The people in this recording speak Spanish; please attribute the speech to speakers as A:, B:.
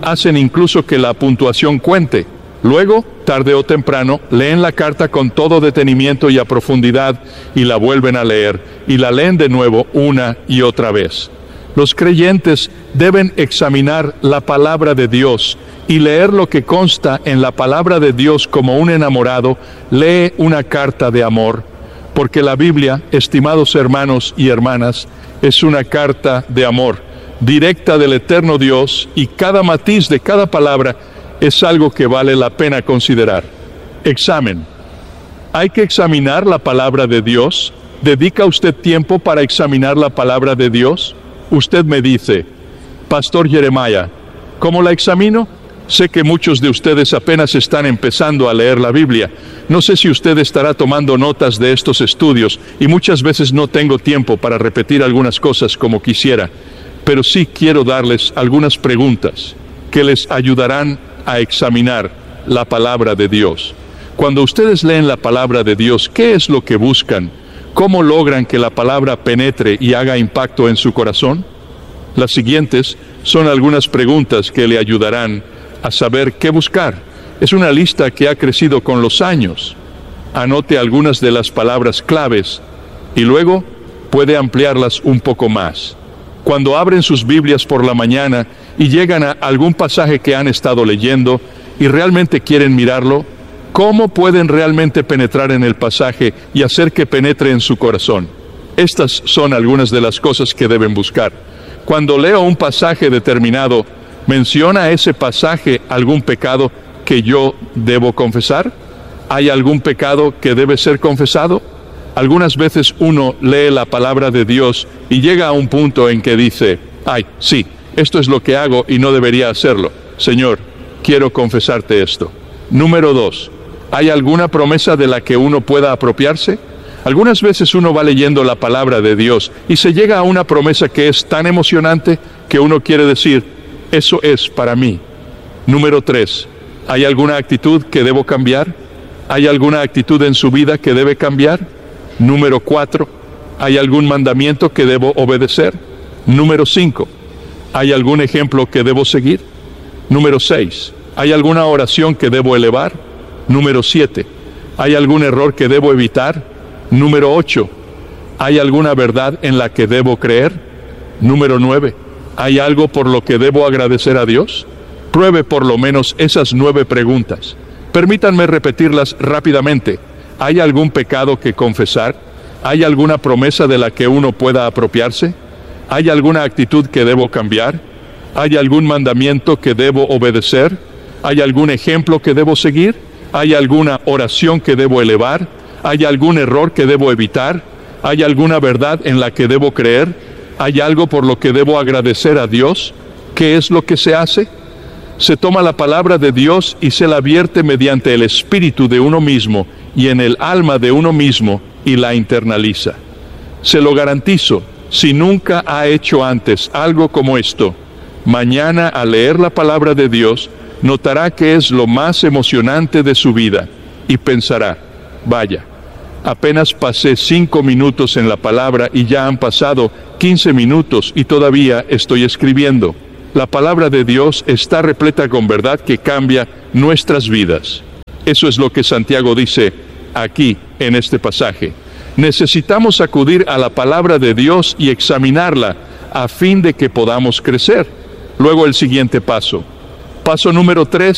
A: hacen incluso que la puntuación cuente. Luego, tarde o temprano, leen la carta con todo detenimiento y a profundidad, y la vuelven a leer, y la leen de nuevo una y otra vez. Los creyentes deben examinar la palabra de Dios y leer lo que consta en la palabra de Dios como un enamorado lee una carta de amor, porque la Biblia, estimados hermanos y hermanas, es una carta de amor, directa del eterno Dios, y cada matiz de cada palabra es algo que vale la pena considerar. Examen. ¿Hay que examinar la palabra de Dios? ¿Dedica usted tiempo para examinar la palabra de Dios? Usted me dice, Pastor Jeremiah, ¿cómo la examino? Sé que muchos de ustedes apenas están empezando a leer la Biblia. No sé si usted estará tomando notas de estos estudios, y muchas veces no tengo tiempo para repetir algunas cosas como quisiera, pero sí quiero darles algunas preguntas que les ayudarán a examinar la palabra de Dios. Cuando ustedes leen la palabra de Dios, ¿qué es lo que buscan? ¿Cómo logran que la palabra penetre y haga impacto en su corazón? Las siguientes son algunas preguntas que le ayudarán a saber qué buscar. Es una lista que ha crecido con los años. Anote algunas de las palabras claves y luego puede ampliarlas un poco más. Cuando abren sus Biblias por la mañana y llegan a algún pasaje que han estado leyendo y realmente quieren mirarlo, ¿cómo pueden realmente penetrar en el pasaje y hacer que penetre en su corazón? Estas son algunas de las cosas que deben buscar. Cuando leo un pasaje determinado, ¿menciona ese pasaje algún pecado que yo debo confesar? ¿Hay algún pecado que debe ser confesado? Algunas veces uno lee la palabra de Dios y llega a un punto en que dice, ay, sí, esto es lo que hago y no debería hacerlo. Señor, quiero confesarte esto. Número 2, ¿hay alguna promesa de la que uno pueda apropiarse? Algunas veces uno va leyendo la palabra de Dios y se llega a una promesa que es tan emocionante que uno quiere decir, eso es para mí. Número 3, ¿hay alguna actitud que debo cambiar? ¿Hay alguna actitud en su vida que debe cambiar? Número 4, ¿hay algún mandamiento que debo obedecer? Número 5, ¿hay algún ejemplo que debo seguir? Número 6, ¿hay alguna oración que debo elevar? Número 7, ¿hay algún error que debo evitar? Número 8, ¿hay alguna verdad en la que debo creer? Número 9, ¿hay algo por lo que debo agradecer a Dios? Pruebe por lo menos esas 9 preguntas. Permítanme repetirlas rápidamente. ¿Hay algún pecado que confesar? ¿Hay alguna promesa de la que uno pueda apropiarse? ¿Hay alguna actitud que debo cambiar? ¿Hay algún mandamiento que debo obedecer? ¿Hay algún ejemplo que debo seguir? ¿Hay alguna oración que debo elevar? ¿Hay algún error que debo evitar? ¿Hay alguna verdad en la que debo creer? ¿Hay algo por lo que debo agradecer a Dios? ¿Qué es lo que se hace? Se toma la palabra de Dios y se la vierte mediante el espíritu de uno mismo y en el alma de uno mismo y la internaliza. Se lo garantizo, si nunca ha hecho antes algo como esto, mañana al leer la palabra de Dios, notará que es lo más emocionante de su vida y pensará, vaya, apenas pasé 5 minutos en la palabra y ya han pasado 15 minutos y todavía estoy escribiendo. La palabra de Dios está repleta con verdad que cambia nuestras vidas. Eso es lo que Santiago dice aquí en este pasaje. Necesitamos acudir a la palabra de Dios y examinarla a fin de que podamos crecer. Luego el siguiente paso. Paso número 3,